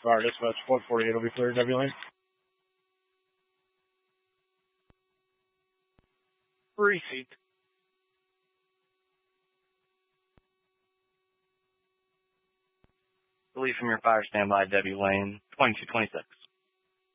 Fire dispatch 148 will be cleared, W lane. Receipt. Relief from your fire standby, W lane 2226.